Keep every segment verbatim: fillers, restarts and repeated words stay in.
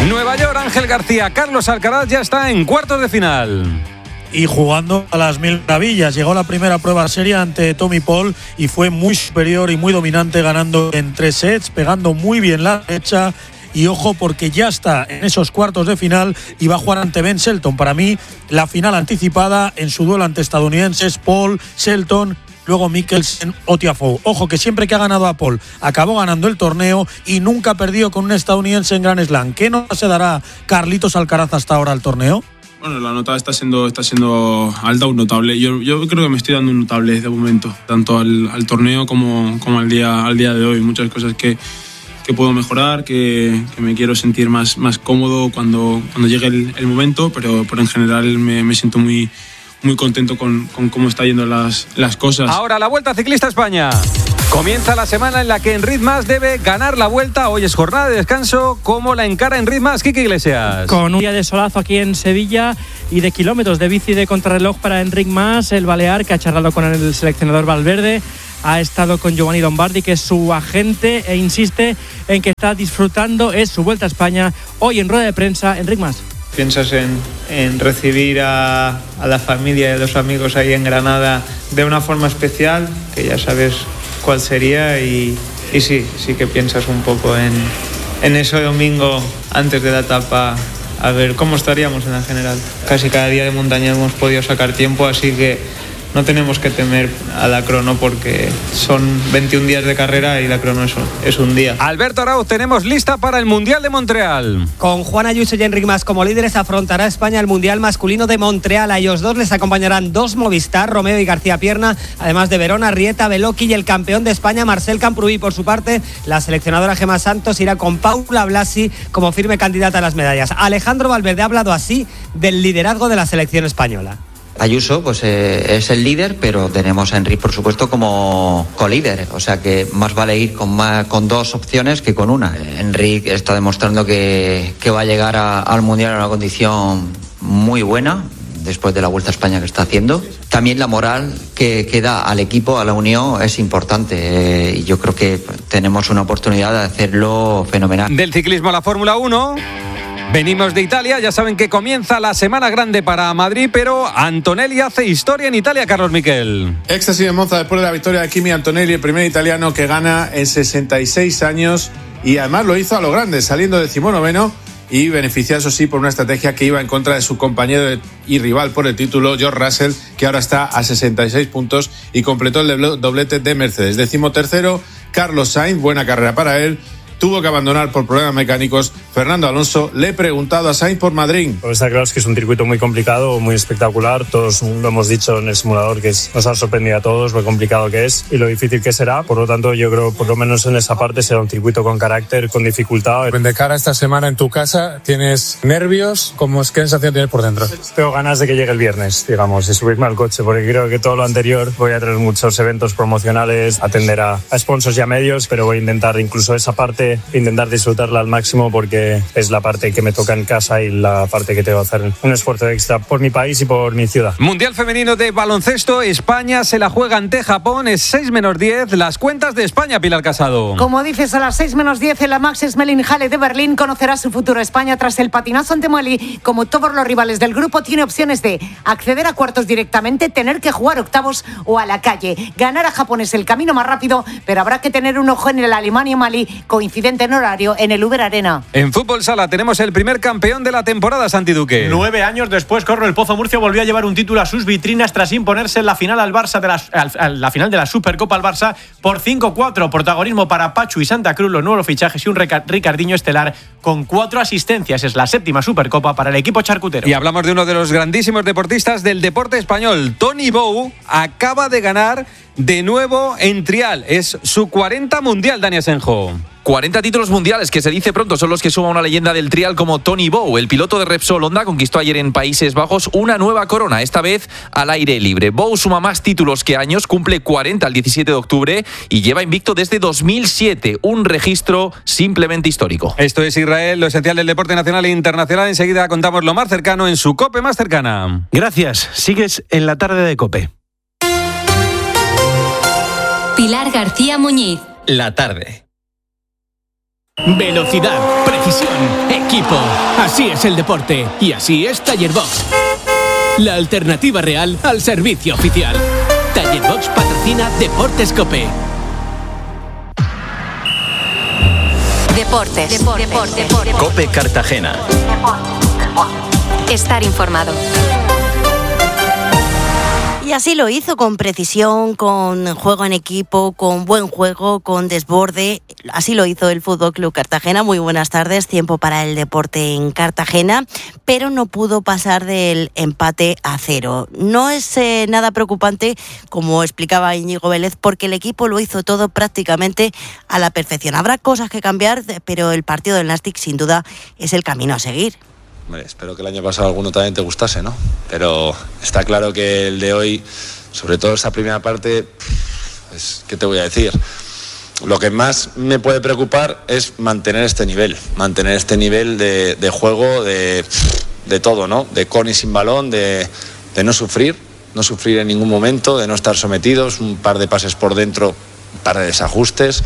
Nueva York, Ángel García, Carlos Alcaraz ya está en cuartos de final. Y jugando a las mil maravillas. Llegó la primera prueba seria ante Tommy Paul y fue muy superior y muy dominante, ganando en tres sets, pegando muy bien la derecha. Y ojo, porque ya está en esos cuartos de final y va a jugar ante Ben Shelton. Para mí, la final anticipada en su duelo ante estadounidenses, Paul, Shelton, luego Mickelsen o Tiafoe. Ojo, que siempre que ha ganado a Paul, acabó ganando el torneo y nunca ha perdido con un estadounidense en Grand Slam. ¿Qué nota se dará Carlitos Alcaraz hasta ahora al torneo? Bueno, la nota está siendo, está siendo alta, un notable. Yo, yo creo que me estoy dando un notable de momento, tanto al, al torneo como, como al, día, al día de hoy. Muchas cosas que, que puedo mejorar, que, que me quiero sentir más, más cómodo cuando, cuando llegue el, el momento, pero, pero en general me, me siento muy, muy contento con, con cómo están yendo las, las cosas. Ahora la Vuelta Ciclista España. Comienza la semana en la que Enric Mas debe ganar la Vuelta. Hoy es jornada de descanso. ¿Cómo la encara Enric Mas? Kike Iglesias. Con un día de solazo aquí en Sevilla y de kilómetros de bici de contrarreloj para Enric Mas, el balear, que ha charlado con el seleccionador Valverde. Ha estado con Giovanni Lombardi, que es su agente, e insiste en que está disfrutando. Es su Vuelta a España. Hoy en rueda de prensa, Enric Mas. ¿Piensas en, en recibir a, a la familia y a los amigos ahí en Granada de una forma especial? Que ya sabes cuál sería, y, y sí, sí que piensas un poco en, en ese domingo antes de la etapa, a ver cómo estaríamos en la general. Casi cada día de montaña hemos podido sacar tiempo, así que no tenemos que temer a la crono porque son veintiún días de carrera y la crono es, es un día. Alberto Arauz, tenemos lista para el Mundial de Montreal. Con Juan Ayuso y Enric Mas como líderes, afrontará España el Mundial masculino de Montreal. A ellos dos les acompañarán dos Movistar, Romeo y García Pierna, además de Verona, Rieta, Beloki y el campeón de España, Marcel Camprubí. Por su parte, la seleccionadora Gemma Santos irá con Paula Blasi como firme candidata a las medallas. Alejandro Valverde ha hablado así del liderazgo de la selección española. Ayuso pues eh, es el líder, pero tenemos a Enric, por supuesto, como colíder, o sea que más vale ir con, más, con dos opciones que con una. Enric está demostrando que, que va a llegar a, al Mundial en una condición muy buena después de la Vuelta a España que está haciendo. También la moral que, que da al equipo, a la unión, es importante, eh, y yo creo que tenemos una oportunidad de hacerlo fenomenal. Del ciclismo a la Fórmula uno. Venimos de Italia, ya saben que comienza la semana grande para Madrid, pero Antonelli hace historia en Italia, Carlos Miquel. Éxtasis en Monza después de la victoria de Kimi Antonelli, el primer italiano que gana en sesenta y seis años, y además lo hizo a lo grande, saliendo decimonoveno y beneficiado, eso sí, por una estrategia que iba en contra de su compañero y rival por el título, George Russell, que ahora está a sesenta y seis puntos y completó el doblete de Mercedes. Decimotercero, Carlos Sainz, buena carrera para él. Tuvo que abandonar por problemas mecánicos. Fernando Alonso le he preguntado a Sainz por Madrid. Pues está claro, es que es un circuito muy complicado, muy espectacular. Todos lo hemos dicho en el simulador, que es, nos ha sorprendido a todos lo complicado que es y lo difícil que será. Por lo tanto, yo creo, por lo menos en esa parte, será un circuito con carácter, con dificultad. De cara a esta semana en tu casa, ¿tienes nervios? ¿Cómo es, qué sensación tienes por dentro? Tengo ganas de que llegue el viernes, digamos, de subirme al coche, porque creo que todo lo anterior voy a tener muchos eventos promocionales, atender a, a sponsors y a medios, pero voy a intentar incluso esa parte, intentar disfrutarla al máximo, porque es la parte que me toca en casa y la parte que tengo que hacer un esfuerzo extra por mi país y por mi ciudad. Mundial femenino de baloncesto, España se la juega ante Japón, es seis menos diez, las cuentas de España, Pilar Casado. Como dices, a las seis menos diez en la Max Schmeling Halle de Berlín conocerá su futuro. España, tras el patinazo ante Mali, como todos los rivales del grupo, tiene opciones de acceder a cuartos directamente, tener que jugar octavos o a la calle. Ganar a Japón es el camino más rápido, pero habrá que tener un ojo en el Alemania-Mali, coincidente en horario en el Uber Arena. En fútbol sala tenemos el primer campeón de la temporada, Santi Duque. Nueve años después, Corro, el Pozo Murcia volvió a llevar un título a sus vitrinas tras imponerse en la final al Barça de la, al, la final de la Supercopa al Barça por cinco cuatro. Protagonismo para Pachu y Santa Cruz, los nuevos fichajes y un Ricardinho estelar con cuatro asistencias. Es la séptima Supercopa para el equipo charcutero. Y hablamos de uno de los grandísimos deportistas del deporte español. Tony Bou acaba de ganar de nuevo en trial. Es su cuarenta mundial, Dani Asenjo. cuarenta títulos mundiales, que se dice pronto, son los que suma una leyenda del trial como Tony Bou. El piloto de Repsol Honda conquistó ayer en Países Bajos una nueva corona, esta vez al aire libre. Bou suma más títulos que años, cumple cuarenta el diecisiete de octubre y lleva invicto desde dos mil siete, un registro simplemente histórico. Esto es Israel, lo esencial del deporte nacional e internacional. Enseguida contamos lo más cercano en su COPE más cercana. Gracias, sigues en la tarde de COPE. Pilar García Muñiz. La tarde. Velocidad, precisión, equipo. Así es el deporte y así es Taller Box. La alternativa real al servicio oficial. Taller Box patrocina Deportes COPE. Deportes. Deportes. Deportes. Deportes. COPE Cartagena. Estar informado. Y así lo hizo, con precisión, con juego en equipo, con buen juego, con desborde. Así lo hizo el Fútbol Club Cartagena. Muy buenas tardes, tiempo para el deporte en Cartagena, pero no pudo pasar del empate a cero. No es eh, nada preocupante, como explicaba Íñigo Vélez, porque el equipo lo hizo todo prácticamente a la perfección. Habrá cosas que cambiar, pero el partido del Nastic sin duda es el camino a seguir. Hombre, espero que el año pasado alguno también te gustase, ¿no? Pero está claro que el de hoy, sobre todo esa primera parte, pues, ¿qué te voy a decir? Lo que más me puede preocupar es mantener este nivel, mantener este nivel de, de juego, de, de todo, ¿no? De con y sin balón, de, de no sufrir, no sufrir en ningún momento, de no estar sometidos, un par de pases por dentro, un par de desajustes.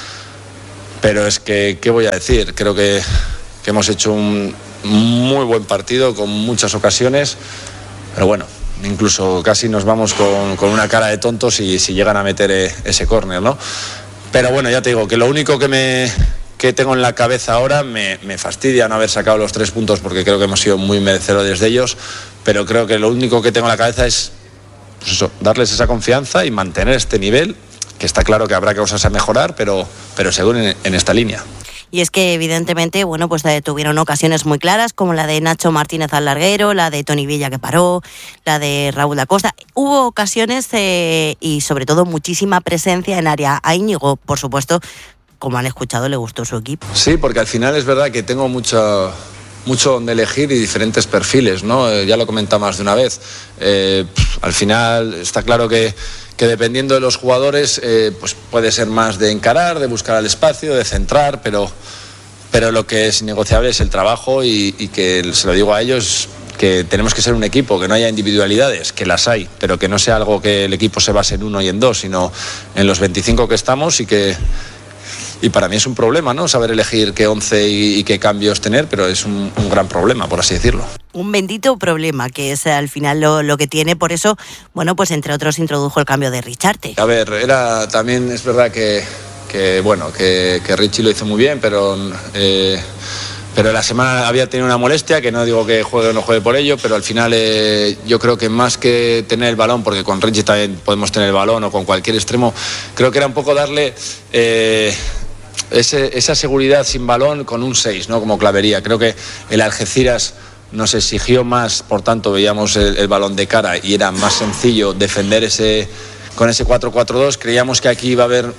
Pero es que, ¿qué voy a decir? Creo que, que hemos hecho un muy buen partido con muchas ocasiones, pero bueno, incluso casi nos vamos con, con una cara de tontos si, si llegan a meter ese córner, ¿no? Pero bueno, ya te digo que lo único que me que tengo en la cabeza ahora, me, me fastidia no haber sacado los tres puntos porque creo que hemos sido muy merecedores de ellos, pero creo que lo único que tengo en la cabeza es, pues eso, darles esa confianza y mantener este nivel, que está claro que habrá cosas a mejorar, pero, pero seguro en, en esta línea. Y es que evidentemente, bueno, pues tuvieron ocasiones muy claras, como la de Nacho Martínez al larguero, la de Toni Villa que paró, la de Raúl da Costa. Hubo ocasiones eh, y sobre todo muchísima presencia en área. A Íñigo, por supuesto, como han escuchado, le gustó su equipo. Sí, porque al final es verdad que tengo mucho, mucho donde elegir y diferentes perfiles, ¿no? Eh, ya lo he comentado más de una vez. Eh, al final está claro que que dependiendo de los jugadores eh, pues puede ser más de encarar, de buscar el espacio, de centrar, pero, pero lo que es innegociable es el trabajo y, y que se lo digo a ellos, que tenemos que ser un equipo, que no haya individualidades, que las hay, pero que no sea algo que el equipo se base en uno y en dos, sino en los veinticinco que estamos y que... Y para mí es un problema, ¿no? Saber elegir qué once y, y qué cambios tener, pero es un, un gran problema, por así decirlo. Un bendito problema, que es al final lo, lo que tiene. Por eso, bueno, pues entre otros introdujo el cambio de Richarte. A ver, era también es verdad que, que bueno, que, que Richie lo hizo muy bien, pero... Eh, pero la semana había tenido una molestia, que no digo que juegue o no juegue por ello, pero al final eh, yo creo que más que tener el balón, porque con Richie también podemos tener el balón o con cualquier extremo, creo que era un poco darle... Eh, Ese, esa seguridad sin balón con un seis, ¿no? Como Clavería. Creo que el Algeciras nos exigió más, por tanto veíamos el, el balón de cara y era más sencillo defender ese con ese cuatro cuatro dos. Creíamos que aquí iba a haber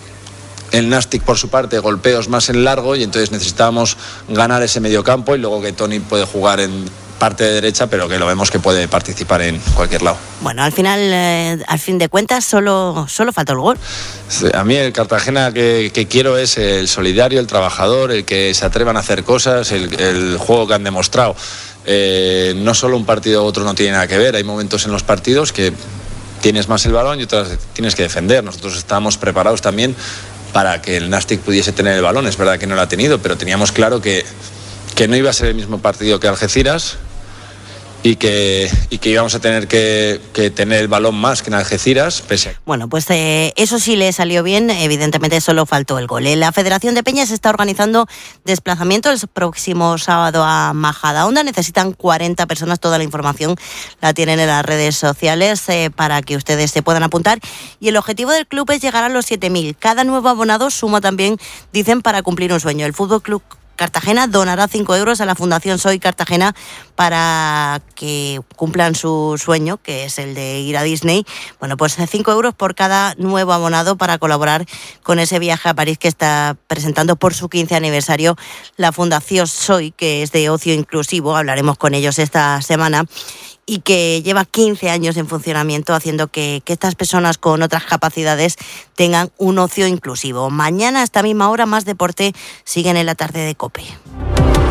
el Nastic por su parte golpeos más en largo y entonces necesitábamos ganar ese mediocampo y luego que Toni puede jugar en parte de derecha, pero que lo vemos que puede participar en cualquier lado. Bueno, al final, eh, al fin de cuentas, solo, solo faltó el gol. A mí el Cartagena que, que quiero es el solidario, el trabajador, el que se atrevan a hacer cosas, el, el juego que han demostrado. Eh, no solo un partido u otro no tiene nada que ver, hay momentos en los partidos que tienes más el balón y otras tienes que defender. Nosotros estábamos preparados también para que el Nastic pudiese tener el balón, es verdad que no lo ha tenido, pero teníamos claro que, que no iba a ser el mismo partido que Algeciras, y que, y que íbamos a tener que, que tener el balón más que en Algeciras. Pese a... Bueno, pues eh, eso sí le salió bien, evidentemente solo faltó el gol. La Federación de Peñas está organizando desplazamiento el próximo sábado a Majadahonda. Necesitan cuarenta personas, toda la información la tienen en las redes sociales eh, para que ustedes se puedan apuntar. Y el objetivo del club es llegar a los siete mil. Cada nuevo abonado suma también, dicen, para cumplir un sueño. El Fútbol Club Cartagena donará cinco euros a la Fundación Soy Cartagena para que cumplan su sueño, que es el de ir a Disney. Bueno, pues cinco euros por cada nuevo abonado para colaborar con ese viaje a París que está presentando por su quince aniversario la Fundación Soy, que es de ocio inclusivo. Hablaremos con ellos esta semana. Y que lleva quince años en funcionamiento, haciendo que, que estas personas con otras capacidades tengan un ocio inclusivo. Mañana a esta misma hora más deporte siguen en la tarde de COPE.